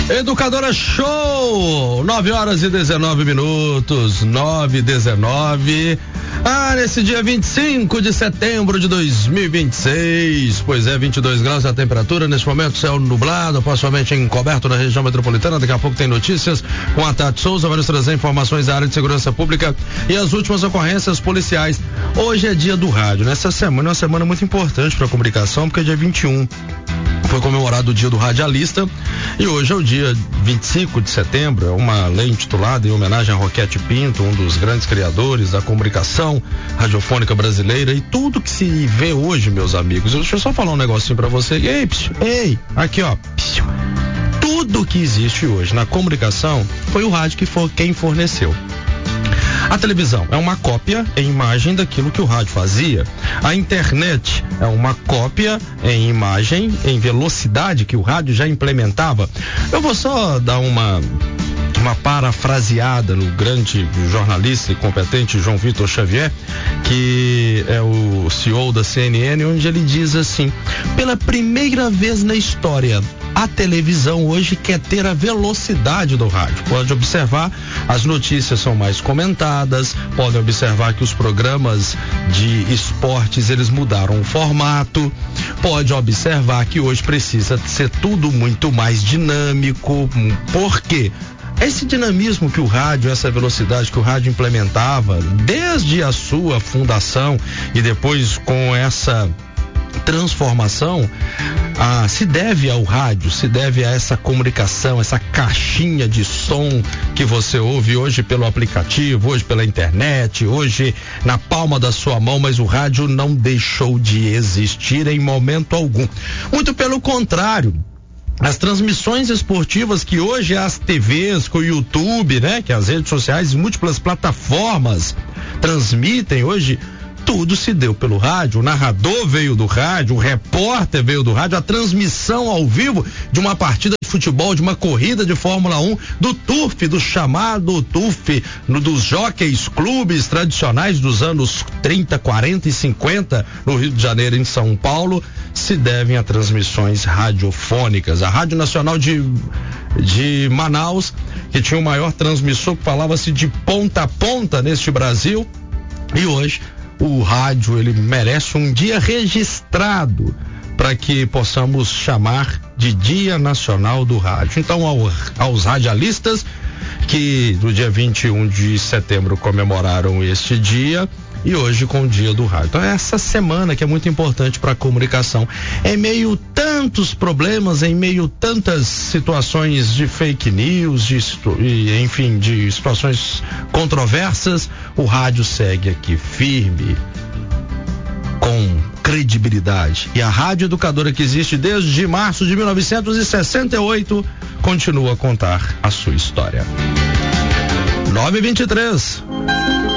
Educadora Show, 9h19, 9h19. Nesse dia 25 de setembro de 2026, pois é, 22 graus a temperatura, neste momento céu nublado, parcialmente encoberto na região metropolitana. Daqui a pouco tem notícias com a Tati Souza, vai nos trazer informações da área de segurança pública e as últimas ocorrências policiais. Hoje é dia do rádio, nessa semana é uma semana muito importante para a comunicação, porque é dia 21. Foi comemorado o dia do radialista e hoje é o dia 25 de setembro, é uma lei intitulada em homenagem a Roquete Pinto, um dos grandes criadores da comunicação radiofônica brasileira, e tudo que se vê hoje, meus amigos, deixa eu só falar um negocinho pra você. Ei, aqui ó, tudo que existe hoje na comunicação foi o rádio quem forneceu. A televisão é uma cópia em imagem daquilo que o rádio fazia. A internet é uma cópia em imagem, em velocidade que o rádio já implementava. Eu vou só dar uma parafraseada no grande jornalista e competente João Vitor Xavier, que é o CEO da CNN, onde ele diz assim: pela primeira vez na história, a televisão hoje quer ter a velocidade do rádio. Pode observar, as notícias são mais comentadas, pode observar que os programas de esportes, eles mudaram o formato, pode observar que hoje precisa ser tudo muito mais dinâmico. Por quê? Esse dinamismo que o rádio, essa velocidade que o rádio implementava desde a sua fundação e depois com essa transformação, se deve ao rádio, se deve a essa comunicação, essa caixinha de som que você ouve hoje pelo aplicativo, hoje pela internet, hoje na palma da sua mão, mas o rádio não deixou de existir em momento algum. Muito pelo contrário. As transmissões esportivas que hoje as TVs, com o YouTube, né, que as redes sociais, múltiplas plataformas transmitem hoje, tudo se deu pelo rádio. O narrador veio do rádio, o repórter veio do rádio, a transmissão ao vivo de uma partida de futebol, de uma corrida de Fórmula 1, do turf, do chamado turf, dos jockeys clubes tradicionais dos anos 30, 40 e 50 no Rio de Janeiro e em São Paulo, se devem a transmissões radiofônicas. A Rádio Nacional de Manaus, que tinha o maior transmissor, que falava-se de ponta a ponta neste Brasil, e hoje o rádio, ele merece um dia registrado para que possamos chamar de Dia Nacional do Rádio. Então, aos radialistas que no dia 21 de setembro comemoraram este dia, e hoje com o dia do rádio. Então, essa semana que é muito importante para a comunicação. Em meio tantos problemas, em meio tantas situações de fake news, de situações controversas, o rádio segue aqui firme, com credibilidade. E a Rádio Educadora, que existe desde março de 1968, continua a contar a sua história. 9h23.